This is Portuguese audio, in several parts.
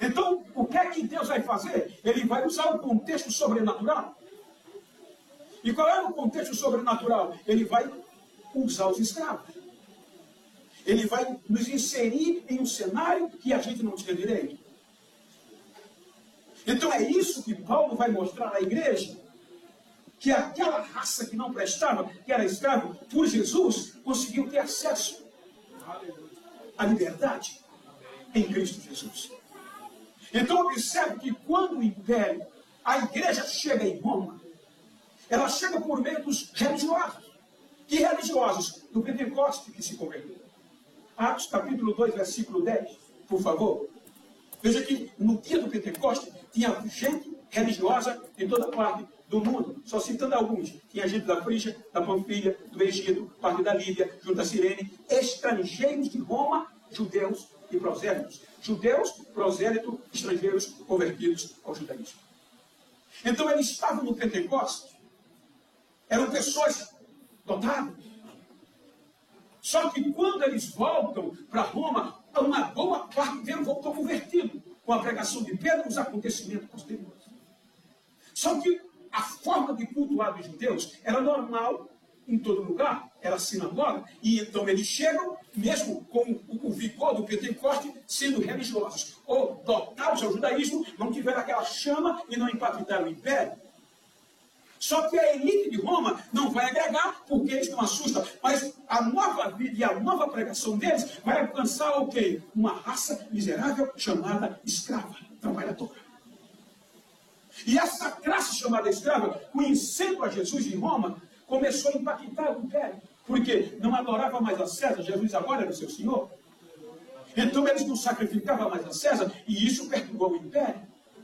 Então, o que é que Deus vai fazer? Ele vai usar o contexto sobrenatural. E qual é o contexto sobrenatural? Ele vai usar os escravos. Ele vai nos inserir em um cenário que a gente não tinha direito. Então é isso que Paulo vai mostrar à igreja, que aquela raça que não prestava, que era escravo, por Jesus, conseguiu ter acesso à liberdade em Cristo Jesus. Então observe que quando o império, a igreja chega em Roma, ela chega por meio dos religiosos. Que religiosos? Do Pentecoste que se converteram. Atos capítulo 2, versículo 10, por favor. Veja que no dia do Pentecoste tinha gente religiosa em toda parte do mundo. Só citando alguns. Tinha gente da Frígia, da Panfilha, do Egito, parte da Líbia, junto da Cirene, estrangeiros de Roma, judeus e prosélitos. Judeus, prosélito, estrangeiros convertidos ao judaísmo. Então eles estavam no Pentecoste. Eram pessoas dotadas. Só que quando eles voltam para Roma, uma boa parte deles voltou convertido com a pregação de Pedro e os acontecimentos posteriores. Só que a forma de cultuar dos judeus era normal em todo lugar, era sinagoga, e então eles chegam, mesmo com o vigor do Pentecoste, sendo religiosos ou dotados ao judaísmo, não tiveram aquela chama e não impactaram o império. Só que a elite de Roma não vai agregar, porque eles não assustam. Mas a nova vida e a nova pregação deles vai alcançar o quê? Uma raça miserável chamada escrava, trabalhadora. E essa classe chamada escrava, conhecendo a Jesus em Roma, começou a impactar o império. Porque não adorava mais a César, Jesus agora era o seu Senhor. Então eles não sacrificavam mais a César, e isso perturbou o império.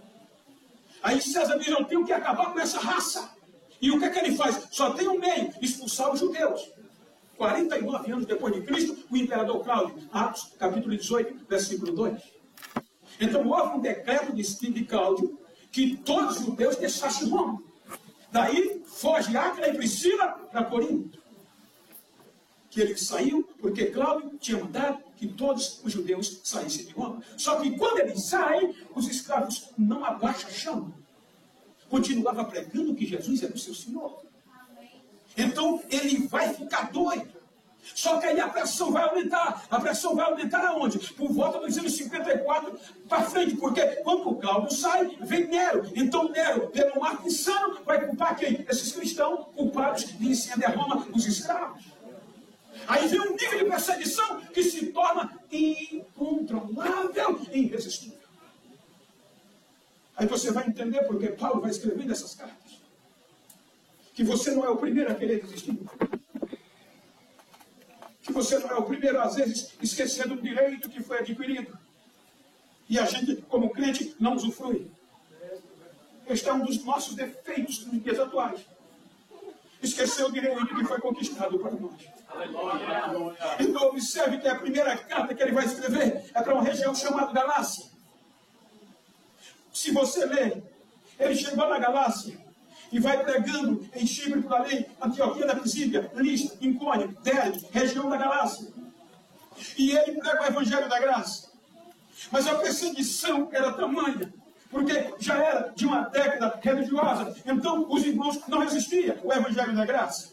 Aí César diz, eu tenho que acabar com essa raça. E o que é que ele faz? Só tem um meio, expulsar os judeus. 49 anos depois de Cristo, o imperador Cláudio, Atos, capítulo 18, versículo 2. Então houve um decreto de Cláudio que todos os judeus deixassem Roma. Daí foge Áquila e Priscila para Corinto. Que ele saiu porque Cláudio tinha mandado que todos os judeus saíssem de Roma. Só que quando eles saem, os escravos não abaixam a chama. Continuava pregando que Jesus era o seu Senhor. Então ele vai ficar doido. Só que aí a pressão vai aumentar. A pressão vai aumentar aonde? Por volta dos anos 54 para frente. Porque quando o Cláudio sai, vem Nero. Então Nero, pelo marco insano, vai culpar quem? Esses cristãos culpados de incender a Roma, os escravos. Aí vem um nível de perseguição que se torna incontrolável e irresistível. Aí você vai entender porque Paulo vai escrevendo essas cartas. Que você não é o primeiro a querer desistir. Que você não é o primeiro, às vezes, esquecendo um direito que foi adquirido. E a gente, como crente, não usufrui. Este é um dos nossos defeitos nos dias atuais. Esquecer o direito que foi conquistado para nós. Aleluia. Então observe que a primeira carta que ele vai escrever é para uma região chamada Galácia. Se você ler, ele chegou na Galácia e vai pregando em Chipre por ali, Antioquia da Pisídia, Listra, Icônio, Derbe, região da Galácia. E ele prega o Evangelho da Graça. Mas a perseguição era tamanha, porque já era de uma década religiosa. Então os irmãos não resistiam ao Evangelho da Graça.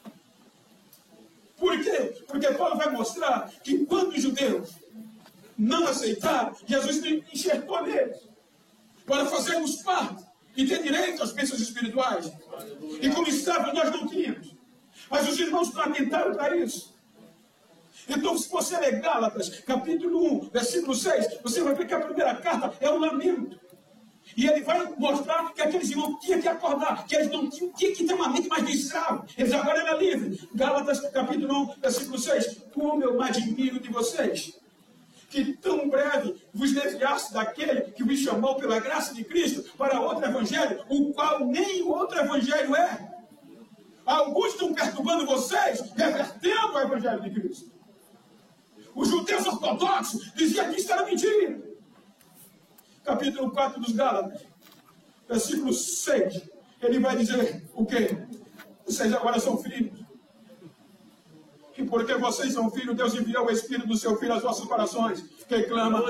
Por quê? Porque Paulo vai mostrar que quando os judeus não aceitaram, Jesus enxertou neles para fazermos parte e ter direito às bênçãos espirituais. E como escravos nós não tínhamos. Mas os irmãos não atentaram para isso. Então, se você ler Gálatas, capítulo 1, versículo 6, você vai ver que a primeira carta é um lamento. E ele vai mostrar que aqueles irmãos tinham que acordar, que eles não tinham que ter uma mente mais de escravo. Eles agora eram livres. Gálatas, capítulo 1, versículo 6. Como eu me admiro de vocês, que tão breve vos desviaste daquele que vos chamou pela graça de Cristo para outro evangelho, o qual nem outro evangelho é. Alguns estão perturbando vocês, revertendo o evangelho de Cristo. Os judeus ortodoxos diziam que isso era mentira. Capítulo 4 dos Gálatas, versículo 6, ele vai dizer o quê? Vocês agora são filhos. E porque vocês são filhos, Deus enviou o Espírito do seu Filho aos vossos corações, que clama,